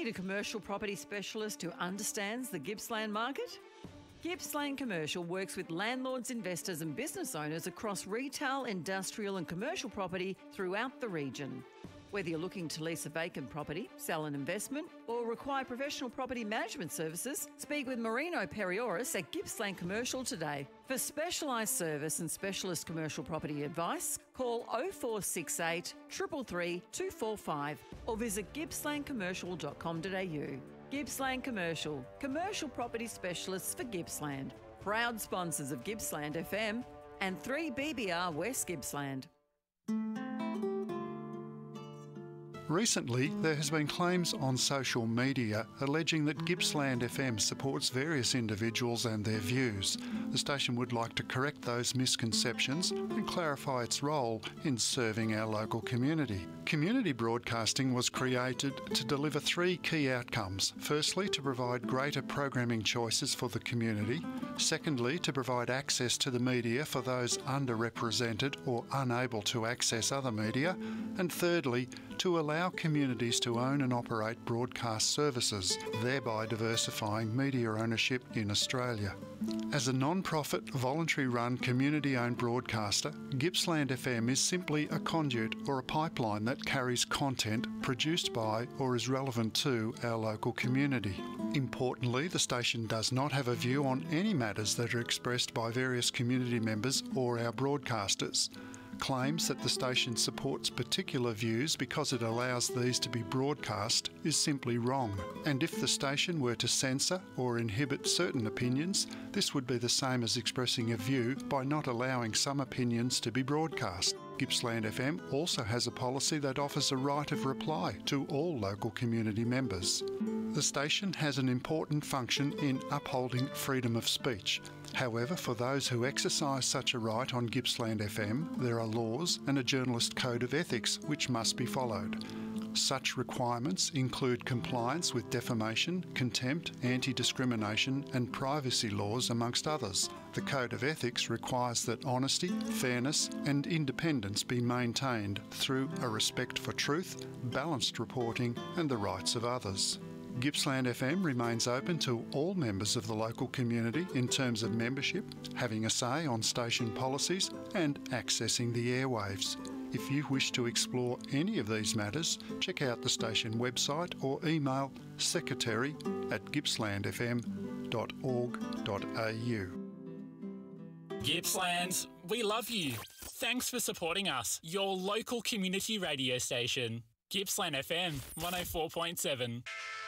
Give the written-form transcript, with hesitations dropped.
Need a commercial property specialist who understands the Gippsland market? Gippsland Commercial works with landlords, investors and business owners across retail, industrial and commercial property throughout the region. Whether you're looking to lease a vacant property, sell an investment or require professional property management services, speak with Marino Perioris at Gippsland Commercial today. For specialised service and specialist commercial property advice, call 0468 333 245 or visit gippslandcommercial.com.au. Gippsland Commercial, commercial property specialists for Gippsland. Proud sponsors of Gippsland FM and 3BBR West Gippsland. Recently, there has been claims on social media alleging that Gippsland FM supports various individuals and their views. The station would like to correct those misconceptions and clarify its role in serving our local community. Community broadcasting was created to deliver three key outcomes. Firstly, to provide greater programming choices for the community. Secondly, to provide access to the media for those underrepresented or unable to access other media. And thirdly, to allow communities to own and operate broadcast services, thereby diversifying media ownership in Australia. As a non-profit, voluntary-run, community-owned broadcaster, Gippsland FM is simply a conduit or a pipeline that carries content produced by or is relevant to our local community. Importantly, the station does not have a view on any matters that are expressed by various community members or our broadcasters. Claims that the station supports particular views because it allows these to be broadcast is simply wrong. And if the station were to censor or inhibit certain opinions, this would be the same as expressing a view by not allowing some opinions to be broadcast. Gippsland FM also has a policy that offers a right of reply to all local community members. The station has an important function in upholding freedom of speech. However, for those who exercise such a right on Gippsland FM, there are laws and a journalist code of ethics which must be followed. Such requirements include compliance with defamation, contempt, anti-discrimination and privacy laws, amongst others. The Code of Ethics requires that honesty, fairness and independence be maintained through a respect for truth, balanced reporting and the rights of others. Gippsland FM remains open to all members of the local community in terms of membership, having a say on station policies and accessing the airwaves. If you wish to explore any of these matters, check out the station website or email secretary@gippslandfm.org.au. Gippsland, we love you. Thanks for supporting us, your local community radio station. Gippsland FM 104.7.